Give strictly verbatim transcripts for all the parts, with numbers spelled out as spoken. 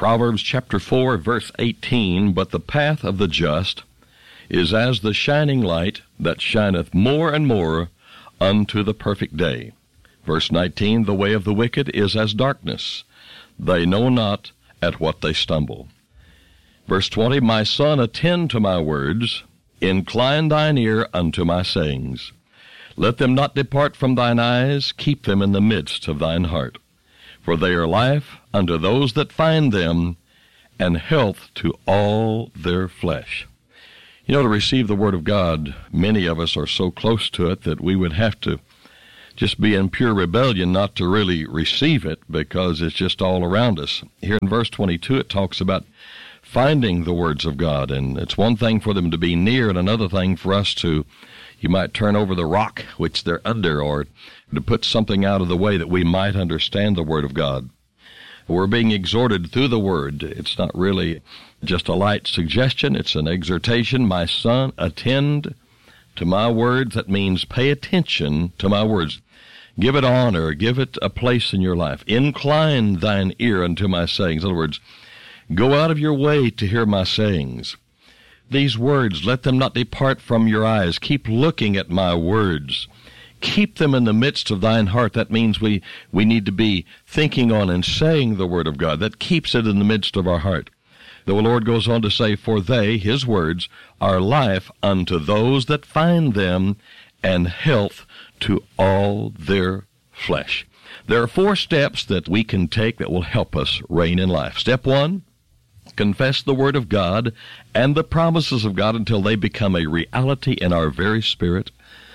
Proverbs chapter four, verse eighteen, "But the path of the just is as the shining light that shineth more and more unto the perfect day." Verse nineteen, "The way of the wicked is as darkness. They know not at what they stumble." Verse twenty, "My son, attend to my words, incline thine ear unto my sayings. Let them not depart from thine eyes, keep them in the midst of thine heart. For they are life unto those that find them, and health to all their flesh." You know, to receive the Word of God, many of us are so close to it that we would have to just be in pure rebellion not to really receive it, because it's just all around us. Here in verse twenty-two, it talks about finding the words of God, and it's one thing for them to be near and another thing for us to, you might turn over the rock which they're under, or to put something out of the way that we might understand the Word of God. We're being exhorted through the Word. It's not really just a light suggestion. It's an exhortation. "My son, attend to my words." That means pay attention to my words. Give it honor. Give it a place in your life. "Incline thine ear unto my sayings." In other words, go out of your way to hear my sayings. These words, let them not depart from your eyes. Keep looking at my words. Keep them in the midst of thine heart. That means we, we need to be thinking on and saying the Word of God. That keeps it in the midst of our heart. The Lord goes on to say, "For they," his words, "are life unto those that find them, and health to all their flesh." There are four steps that we can take that will help us reign in life. Step one, confess the Word of God and the promises of God until they become a reality in our very spirit.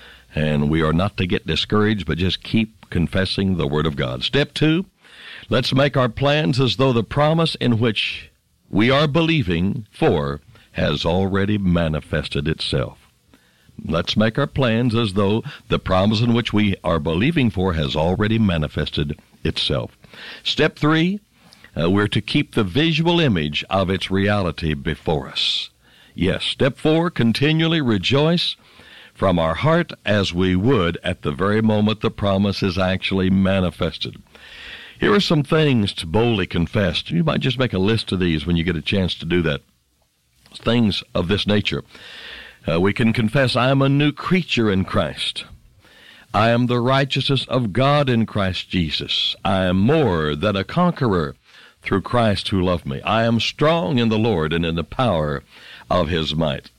And we are not to get discouraged, but just keep confessing the Word of God. Step two, let's make our plans as though the promise in which we are believing for has already manifested itself. Let's make our plans as though the promise in which we are believing for has already manifested itself. Step three, uh, we're to keep the visual image of its reality before us. Yes. Step four, continually rejoice from our heart as we would at the very moment the promise is actually manifested. Here are some things to boldly confess. You might just make a list of these when you get a chance to do that. Things of this nature. Uh, we can confess, "I am a new creature in Christ. I am the righteousness of God in Christ Jesus. I am more than a conqueror through Christ who loved me. I am strong in the Lord and in the power of his might."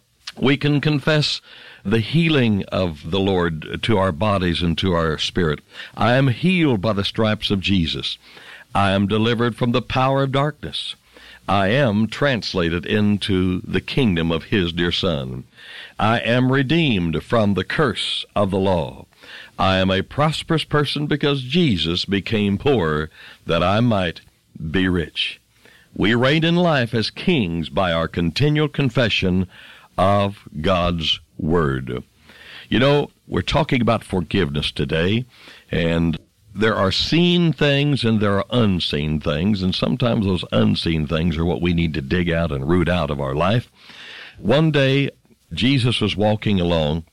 We can confess the healing of the Lord to our bodies and to our spirit. "I am healed by the stripes of Jesus. I am delivered from the power of darkness. I am translated into the kingdom of his dear Son. I am redeemed from the curse of the law. I am a prosperous person because Jesus became poor that I might be rich." We reign in life as kings by our continual confession of God's Word. You know, we're talking about forgiveness today, and there are seen things and there are unseen things, and sometimes those unseen things are what we need to dig out and root out of our life. One day, Jesus was walking along,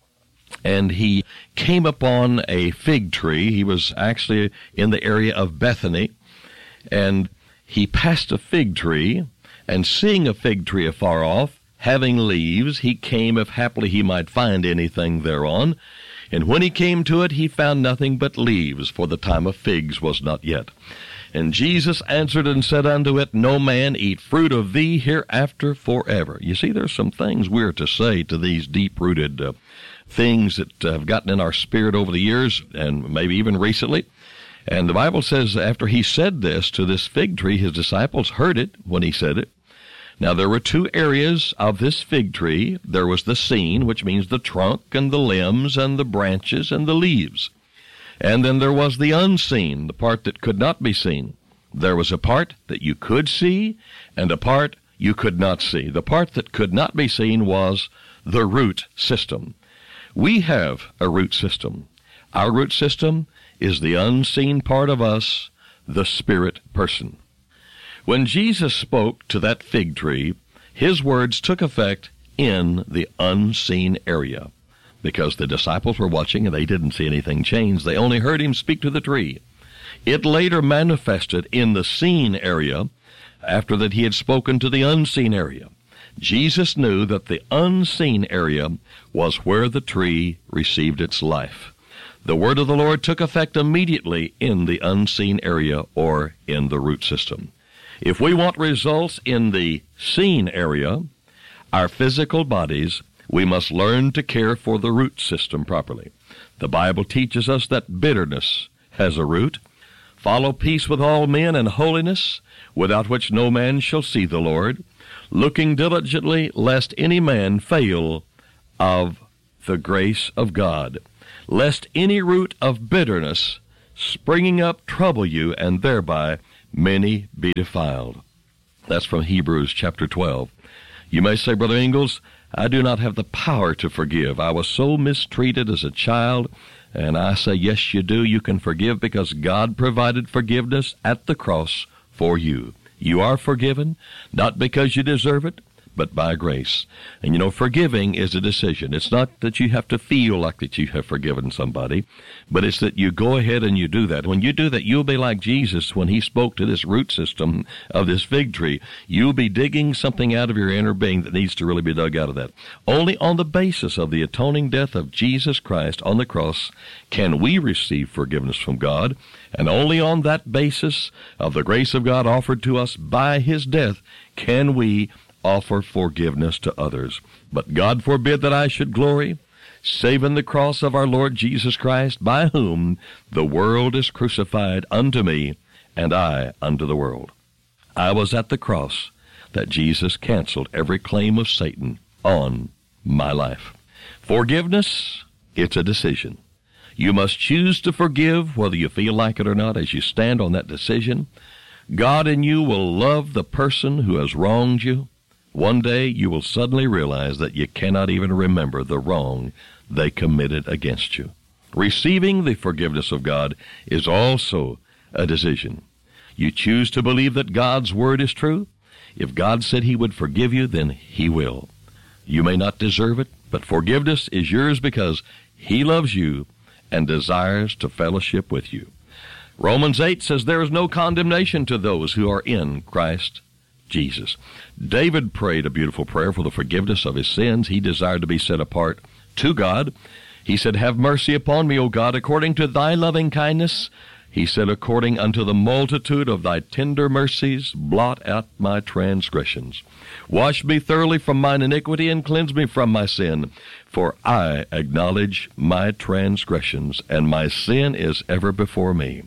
and he came upon a fig tree. He was actually in the area of Bethany, and he passed a fig tree, and seeing a fig tree afar off, having leaves, he came if haply he might find anything thereon. And when he came to it, he found nothing but leaves, for the time of figs was not yet. And Jesus answered and said unto it, "No man eat fruit of thee hereafter forever." You see, there's some things we're to say to these deep-rooted uh, things that have gotten in our spirit over the years, and maybe even recently. And the Bible says after he said this to this fig tree, his disciples heard it when he said it. Now, there were two areas of this fig tree. There was the seen, which means the trunk and the limbs and the branches and the leaves. And then there was the unseen, the part that could not be seen. There was a part that you could see and a part you could not see. The part that could not be seen was the root system. We have a root system. Our root system is the unseen part of us, the spirit person. When Jesus spoke to that fig tree, his words took effect in the unseen area, because the disciples were watching and they didn't see anything change. They only heard him speak to the tree. It later manifested in the seen area after that he had spoken to the unseen area. Jesus knew that the unseen area was where the tree received its life. The word of the Lord took effect immediately in the unseen area or in the root system. If we want results in the seen area, our physical bodies, we must learn to care for the root system properly. The Bible teaches us that bitterness has a root. Follow peace with all men and holiness, without which no man shall see the Lord, looking diligently lest any man fail of the grace of God, lest any root of bitterness springing up trouble you, and thereby many be defiled. That's from Hebrews chapter twelve. You may say, Brother Ingalls, I do not have the power to forgive. I was so mistreated as a child. And I say, yes, you do. You can forgive because God provided forgiveness at the cross for you. You are forgiven, not because you deserve it, but by grace. And you know, forgiving is a decision. It's not that you have to feel like that you have forgiven somebody, but it's that you go ahead and you do that. When you do that, you'll be like Jesus when he spoke to this root system of this fig tree. You'll be digging something out of your inner being that needs to really be dug out of that. Only on the basis of the atoning death of Jesus Christ on the cross can we receive forgiveness from God, and only on that basis of the grace of God offered to us by his death can we offer forgiveness to others. But God forbid that I should glory, save in the cross of our Lord Jesus Christ, by whom the world is crucified unto me, and I unto the world. I was at the cross that Jesus canceled every claim of Satan on my life. Forgiveness, it's a decision. You must choose to forgive whether you feel like it or not. As you stand on that decision, God in you will love the person who has wronged you. One day you will suddenly realize that you cannot even remember the wrong they committed against you. Receiving the forgiveness of God is also a decision. You choose to believe that God's word is true. If God said he would forgive you, then he will. You may not deserve it, but forgiveness is yours because he loves you and desires to fellowship with you. Romans eight says there is no condemnation to those who are in Christ Jesus. David prayed a beautiful prayer for the forgiveness of his sins. He desired to be set apart to God. He said, have mercy upon me, O God, according to thy loving kindness. He said, according unto the multitude of thy tender mercies, blot out my transgressions. Wash me thoroughly from mine iniquity, and cleanse me from my sin. For I acknowledge my transgressions, and my sin is ever before me.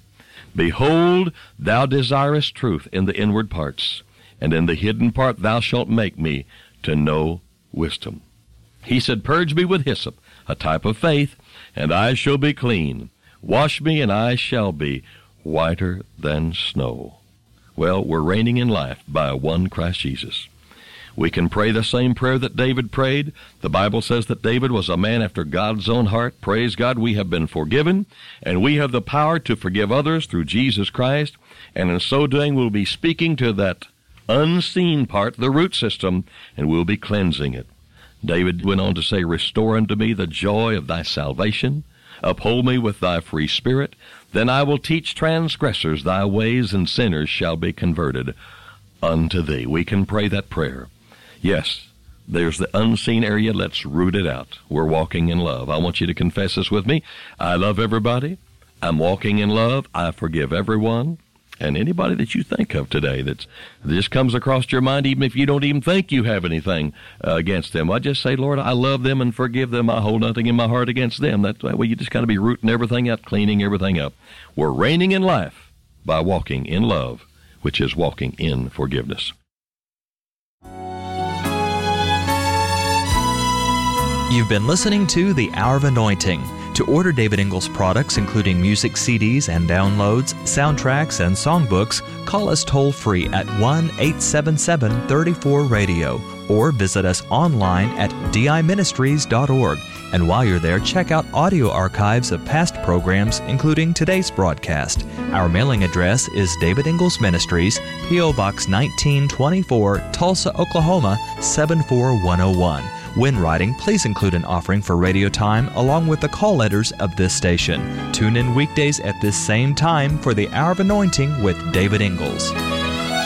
Behold, thou desirest truth in the inward parts, and in the hidden part thou shalt make me to know wisdom. He said, purge me with hyssop, a type of faith, and I shall be clean. Wash me, and I shall be whiter than snow. Well, we're reigning in life by one Christ Jesus. We can pray the same prayer that David prayed. The Bible says that David was a man after God's own heart. Praise God, we have been forgiven, and we have the power to forgive others through Jesus Christ. And in so doing, we'll be speaking to that unseen part, the root system, and we'll be cleansing it. David went on to say, restore unto me the joy of thy salvation. Uphold me with thy free spirit. Then I will teach transgressors thy ways, and sinners shall be converted unto thee. We can pray that prayer. Yes, there's the unseen area. Let's root it out. We're walking in love. I want you to confess this with me. I love everybody. I'm walking in love. I forgive everyone. And anybody that you think of today that's, that just comes across your mind, even if you don't even think you have anything uh, against them, I just say, Lord, I love them and forgive them. I hold nothing in my heart against them. That way you just kind of be rooting everything out, cleaning everything up. We're reigning in life by walking in love, which is walking in forgiveness. You've been listening to The Hour of Anointing. To order David Ingalls products, including music C Ds and downloads, soundtracks, and songbooks, call us toll-free at one eight seven seven, three four, radio or visit us online at d i ministries dot org. And while you're there, check out audio archives of past programs, including today's broadcast. Our mailing address is David Ingalls Ministries, P O Box nineteen twenty-four, Tulsa, Oklahoma, seven four one oh one. When writing, please include an offering for radio time along with the call letters of this station. Tune in weekdays at this same time for the Hour of Anointing with David Ingalls.